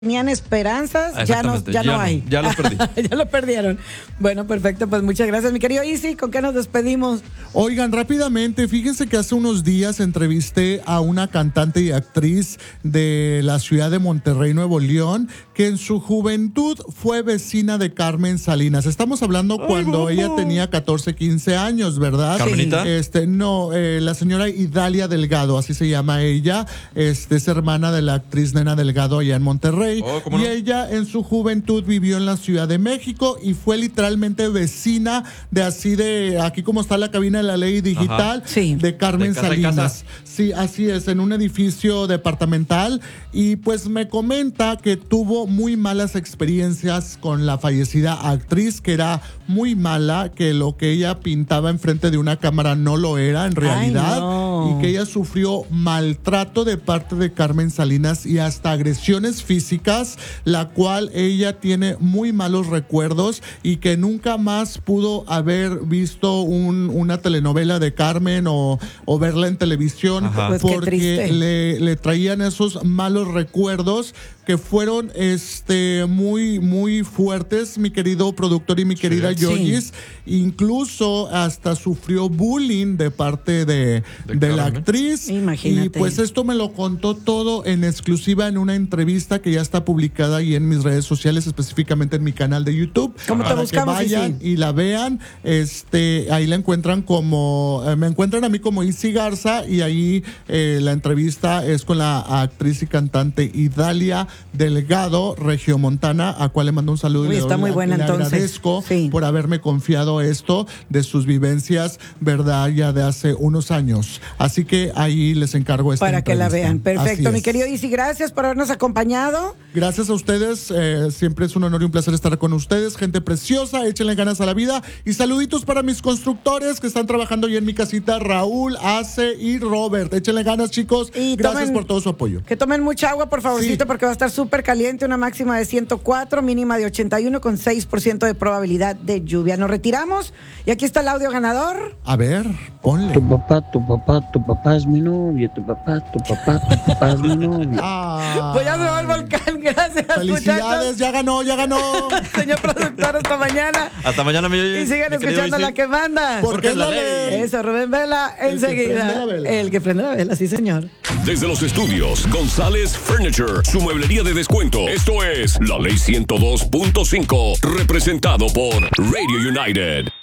tenían esperanzas, ya no hay. Ya los perdí. Ya lo perdieron. Bueno, perfecto, pues muchas gracias, mi querido Easy. ¿Con qué nos despedimos? Oigan, rápidamente, fíjense que hace unos días entrevisté a una cantante y actriz de la ciudad de Monterrey, Nuevo León, que en su juventud fue vecina de Carmen Salinas. Estamos hablando cuando ella tenía 14, 15 años, ¿verdad? ¿Carmenita? La señora Idalia Delgado, así se llama ella, es hermana de la actriz Nena Delgado allá en Monterrey. ¿Cómo no? Y ella en su juventud vivió en la Ciudad de México y fue literalmente vecina de aquí como está la cabina de la ley digital, sí, de Carmen de casa Salinas. Sí, así es, en un edificio departamental. Y pues me comenta que tuvo muy malas experiencias con la fallecida actriz, que era muy mala, que lo que ella pintaba enfrente de una cámara no lo era en realidad. Ay, no. Y que ella sufrió maltrato de parte de Carmen Salinas y hasta agresiones físicas, la cual ella tiene muy malos recuerdos y que nunca más pudo haber visto una telenovela de Carmen o verla en televisión. Ajá. Pues qué porque triste. le traían esos malos recuerdos que fueron muy, muy fuertes, mi querido productor y mi querida Yoyis. Incluso hasta sufrió bullying de parte de la actriz. Imagínate. Y pues esto me lo contó todo en exclusiva en una entrevista que ya está publicada ahí en mis redes sociales, específicamente en mi canal de YouTube. ¿Cómo te para buscamos, que vayan Isi? y la vean. Ahí la encuentran me encuentran a mí como Isi Garza, y ahí la entrevista es con la actriz y cantante Idalia Delgado, regiomontana, a cual le mando un saludo. Uy, y está muy buena, le entonces. agradezco Sí. por haberme confiado esto de sus vivencias, verdad, ya de hace unos años. Así que ahí les encargo esta Para que la entrevista. vean. Perfecto, Así mi es. querido Easy, gracias por habernos acompañado. Gracias a ustedes, siempre es un honor y un placer estar con ustedes, gente preciosa, échenle ganas a la vida, y saluditos para mis constructores que están trabajando ahí en mi casita, Raúl, Ace y Robert. Échenle ganas, chicos, Y gracias tomen- por todo su apoyo. Que tomen mucha agua, por favorcito, Sí. porque va a estar súper caliente, una máxima de 104, mínima de 81, con 6% de probabilidad de lluvia. Nos retiramos y aquí está el audio ganador. A ver, ponle. Tu papá es mi novio, tu papá es mi novio. Pues ya se va el volcán, gracias, Felicidades, muchachos. ya ganó. Señor productor, hasta mañana. Hasta mañana, mi Y sigan escuchando la que manda. Porque es la ley. Eso, Rubén Vela, El que prende enseguida. la vela. El que prende la vela, sí, señor. Desde los estudios González Furniture, su mueblería de descuento. Esto es La Ley 102.5, representado por Radio United.